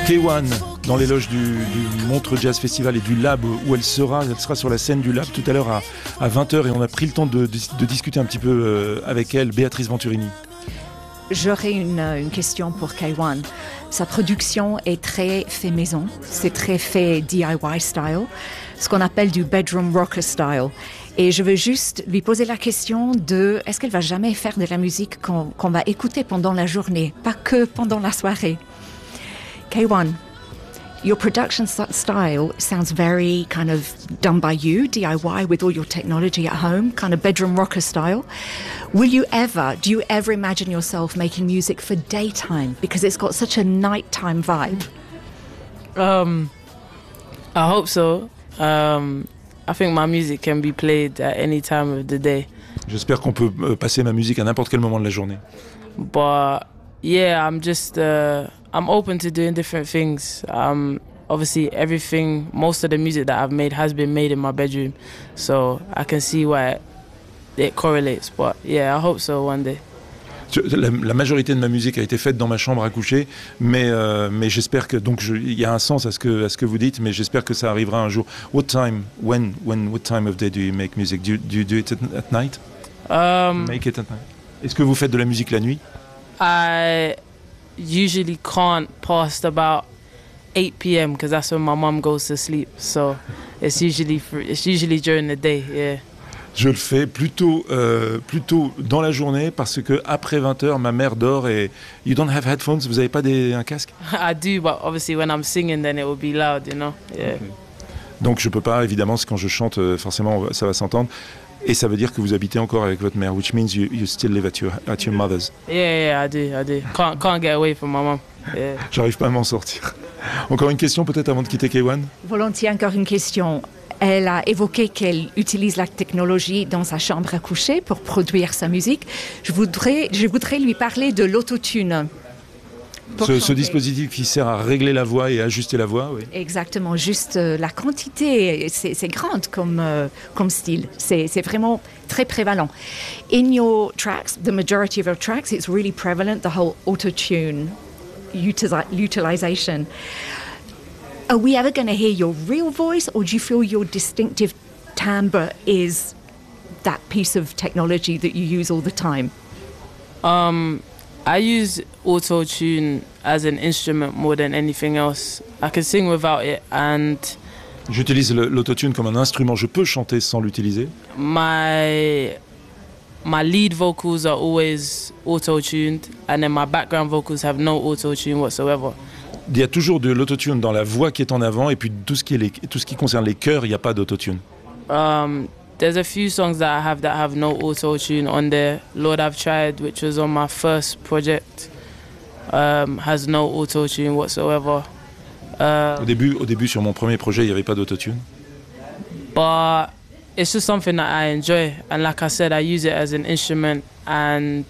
K1 dans les loges du Montreux Jazz Festival et du Lab où elle sera sur la scène du Lab tout à l'heure à 20h et on a pris le temps de discuter un petit peu avec elle, Béatrice Venturini. J'aurais une question pour K1. Sa production est très fait maison, c'est très fait DIY style, ce qu'on appelle du bedroom rocker style. Et je veux juste lui poser la question de est-ce qu'elle va jamais faire de la musique qu'on va écouter pendant la journée, pas que pendant la soirée. K1, your production style sounds very kind of done by you, DIY with all your technology at home, kind of bedroom rocker style. Do you ever imagine yourself making music for daytime? Because it's got such a nighttime vibe. I hope so. I think my music can be played at any time of the day. J'espère qu'on peut passer ma musique à n'importe quel moment de la journée. But yeah, I'm open to doing different things. Obviously, most of the music that I've made has been made in my bedroom, so I can see why it correlates. But yeah, I hope so one day. La majorité de ma musique a été faite dans ma chambre à coucher, mais j'espère que il y a un sens à ce que vous dites, mais j'espère que ça arrivera un jour. What time of day do you make music? Do you do it at night? Make it at night. Est-ce que vous faites de la musique la nuit? I usually can't past about 8 p.m. because that's when my mom goes to sleep. So it's usually during the day. Yeah. Je le fais plutôt dans la journée parce que après 20h, ma mère dort et you don't have headphones, vous n'avez pas un casque? I do, but obviously when I'm singing, then it will be loud, you know. Yeah. Okay. Donc je peux pas, évidemment, quand je chante, forcément ça va s'entendre. Et ça veut dire que vous habitez encore avec votre mère, which means you still live at your mother's. Yeah, I do. Can't get away from my mom. Yeah. J'arrive pas à m'en sortir. Encore une question peut-être avant de quitter K1? Volontiers, encore une question. Elle a évoqué qu'elle utilise la technologie dans sa chambre à coucher pour produire sa musique. Je voudrais lui parler de l'autotune. Ce dispositif qui sert à régler la voix et à ajuster la voix, oui. Exactement, juste la quantité, c'est grande comme style. C'est vraiment très prévalent. In your tracks, the majority of your tracks, it's really prevalent, the whole autotune utilization. Are we ever going to hear your real voice, or do you feel your distinctive timbre is that piece of technology that you use all the time? I use auto-tune as an instrument more than anything else. I can sing without it and... J'utilise l'autotune comme un instrument. Je peux chanter sans l'utiliser. My lead vocals are always auto-tuned and then my background vocals have no auto-tune whatsoever. Il y a toujours de l'autotune dans la voix qui est en avant et puis tout ce qui concerne les chœurs, il n'y a pas d'autotune. There's a few songs that have no auto-tune on there. Lord I've Tried, which was on my first project, has no auto-tune whatsoever. Au début, sur mon premier projet, il n'y avait pas d'autotune. But it's just something that I enjoy. And like I said, I use it as an instrument and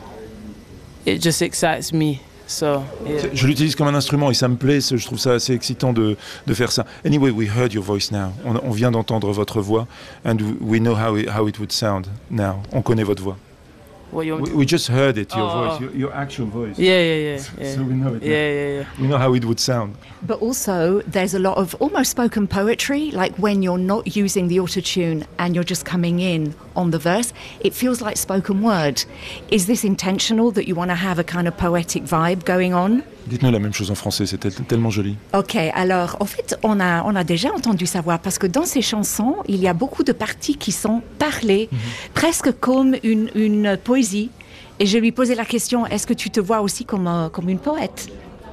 it just excites me. So, yeah. Je l'utilise comme un instrument et ça me plaît, je trouve ça assez excitant de faire ça. Anyway, we heard your voice now. On vient d'entendre votre voix and we know how it would sound now. On connaît votre voix. We just heard it, your voice, your actual voice. Yeah. So we know it. Yeah. We know how it would sound. But also, there's a lot of almost spoken poetry, like when you're not using the autotune and you're just coming in on the verse, it feels like spoken word. Is this intentional that you want to have a kind of poetic vibe going on? Dites-nous la même chose en français, c'était tellement joli. Ok, alors en fait, on a déjà entendu sa voix parce que dans ces chansons, il y a beaucoup de parties qui sont parlées, presque comme une poésie. Et je lui posais la question, est-ce que tu te vois aussi comme une poète?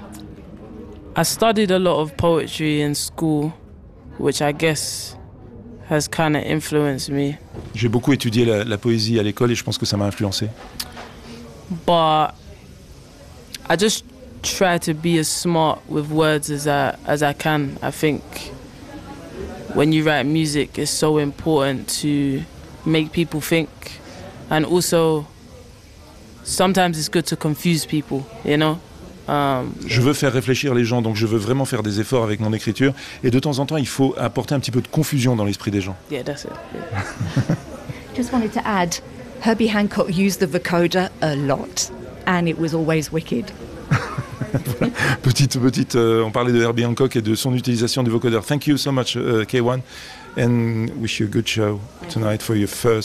I studied a lot of poetry in school, which I guess has kind of influenced me. J'ai beaucoup étudié la poésie à l'école et je pense que ça m'a influencé. But I just try to be as smart with words as I can. I think when you write music, it's so important to make people think, and also sometimes it's good to confuse people, you know. Je veux faire réfléchir les gens, donc je veux vraiment faire des efforts avec mon écriture. Et de temps en temps, il faut apporter un petit peu de confusion dans l'esprit des gens. Yeah, that's it. Yeah. Just wanted to add, Herbie Hancock used the vocoder a lot, and it was always wicked. Voilà. On parlait de Herbie Hancock et de son utilisation du vocodeur. Thank you so much, K1, and wish you a good show tonight for your first